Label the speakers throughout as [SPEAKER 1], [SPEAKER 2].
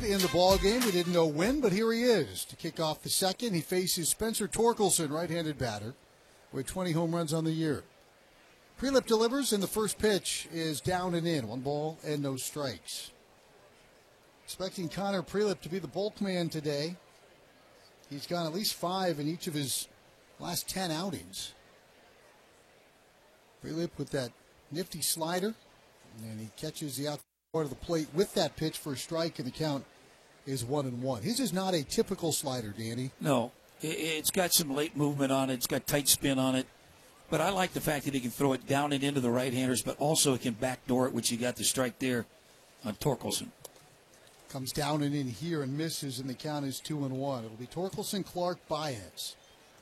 [SPEAKER 1] in the ball game. We didn't know when, but here he is to kick off the second. He faces Spencer Torkelson, right-handed batter, with 20 home runs on the year. Prielipp delivers, and the first pitch is down and in. 1 ball and no strikes. Expecting Connor Prielipp to be the bulk man today. He's gone at least 5 in each of his last 10 outings. Prielipp with that nifty slider, and he catches the outside part of the plate with that pitch for a strike, and the count is 1-1. His is not a typical slider, Danny.
[SPEAKER 2] No, it's got some late movement on it. It's got tight spin on it. But I like the fact that he can throw it down and into the right-handers, but also he can backdoor it, which he got the strike there on Torkelson.
[SPEAKER 1] Comes down and in here and misses, and the count is 2-1. It'll be Torkelson, Clark, Baez.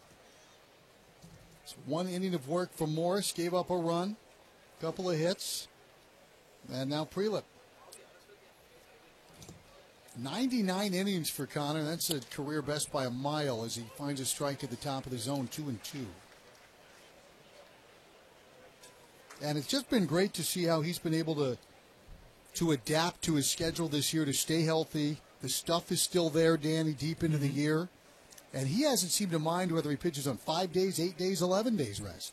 [SPEAKER 1] It's 1 inning of work from Morris. Gave up a run, couple of hits, and now Prielipp. 99 innings for Connor. That's a career best by a mile as he finds a strike at the top of the zone, 2-2. And it's just been great to see how he's been able to adapt to his schedule this year to stay healthy. The stuff is still there, Danny, deep into the year. And he hasn't seemed to mind whether he pitches on 5 days, 8 days, 11 days rest.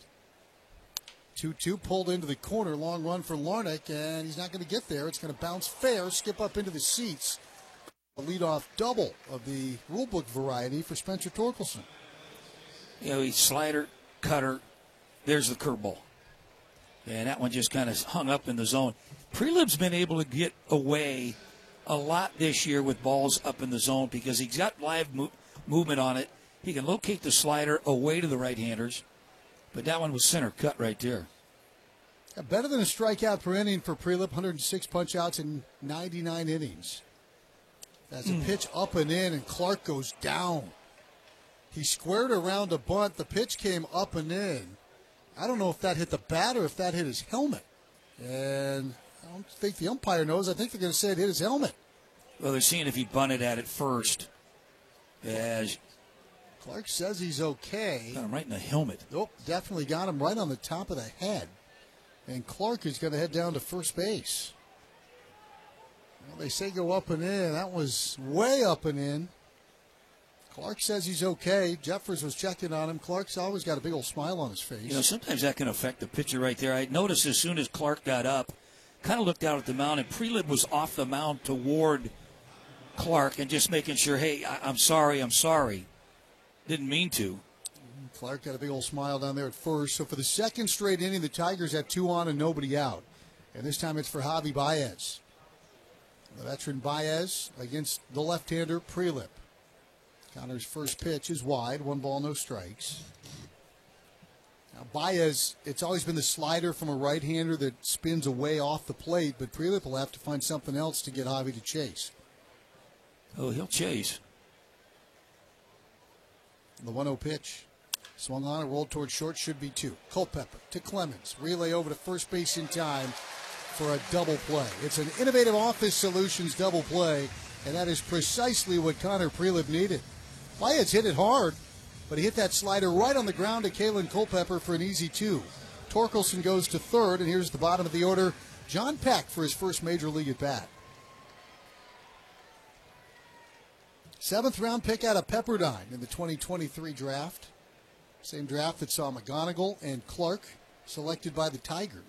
[SPEAKER 1] 2-2 pulled into the corner. Long run for Larnach, and he's not going to get there. It's going to bounce fair, skip up into the seats. A leadoff double of the rulebook variety for Spencer Torkelson.
[SPEAKER 2] You know, he's slider, cutter. There's the curveball. And that one just kind of hung up in the zone. Prielipp's been able to get away a lot this year with balls up in the zone because he's got live movement on it. He can locate the slider away to the right-handers. But that one was center cut right there.
[SPEAKER 1] Yeah, better than a strikeout per inning for Prielipp, 106 punch-outs in 99 innings. That's a pitch up and in, and Clark goes down. He squared around a bunt. The pitch came up and in. I don't know if that hit the bat or if that hit his helmet. And I don't think the umpire knows. I think they're going to say it hit his helmet.
[SPEAKER 2] Well, they're seeing if he bunted at it first. As
[SPEAKER 1] Clark says he's okay.
[SPEAKER 2] Got him right in the helmet.
[SPEAKER 1] Nope, definitely got him right on the top of the head. And Clark is going to head down to first base. Well, they say go up and in. That was way up and in. Clark says he's okay. Jeffers was checking on him. Clark's always got a big old smile on his face.
[SPEAKER 2] You know, sometimes that can affect the pitcher right there. I noticed as soon as Clark got up, kind of looked out at the mound, and Prielipp was off the mound toward Clark and just making sure, hey, I'm sorry. Didn't mean to.
[SPEAKER 1] Clark got a big old smile down there at first. So for the second straight inning, the Tigers have 2 on and nobody out. And this time it's for Javi Baez. The veteran Baez against the left-hander Prielipp. Connor's first pitch is wide, 1 ball, no strikes. Now Baez, it's always been the slider from a right-hander that spins away off the plate, but Prielipp will have to find something else to get Javi to chase.
[SPEAKER 2] Oh, he'll chase.
[SPEAKER 1] The 1-0 pitch. Swung on it, rolled towards short, should be 2. Culpepper to Clemens. Relay over to first base in time for a double play. It's an Innovative Office Solutions double play, and that is precisely what Connor Prielipp needed. Baez hit it hard, but he hit that slider right on the ground to Kalen Culpepper for an easy 2. Torkelson goes to third, and here's the bottom of the order. John Peck for his first major league at bat. 7th round pick out of Pepperdine in the 2023 draft. Same draft that saw McGonigal and Clark selected by the Tigers.